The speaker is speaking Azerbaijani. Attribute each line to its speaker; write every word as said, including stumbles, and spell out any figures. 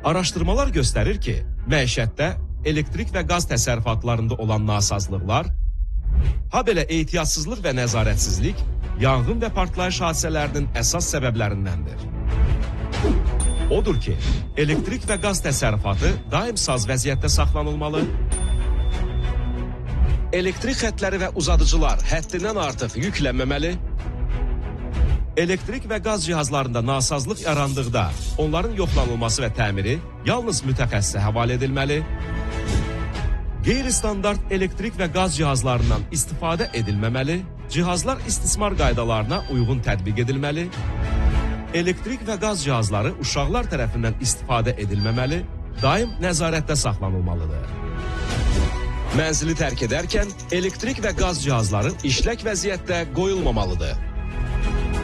Speaker 1: Araşdırmalar göstərir ki, məişətdə elektrik və qaz təsərrüfatlarında olan nasazlıqlar, ha belə ehtiyatsızlıq və nəzarətsizlik yanğın və partlayış hadisələrinin əsas səbəblərindəndir. Odur ki, elektrik və qaz təsərrüfatı daim saz vəziyyətdə saxlanılmalı, elektrik xətləri və uzadıcılar həddindən artıq yüklənməməli, elektrik və qaz cihazlarında nasazlıq yarandıqda onların yoxlanılması və təmiri yalnız mütəxəssisə həvalə edilməli, qeyri-standart elektrik və qaz cihazlarından istifadə edilməməli, cihazlar istismar qaydalarına uyğun tətbiq edilməli, elektrik və qaz cihazları uşaqlar tərəfindən istifadə edilməməli, daim nəzarətdə saxlanılmalıdır. Mənzili tərk edərkən elektrik və qaz cihazları işlək vəziyyətdə qoyulmamalıdır.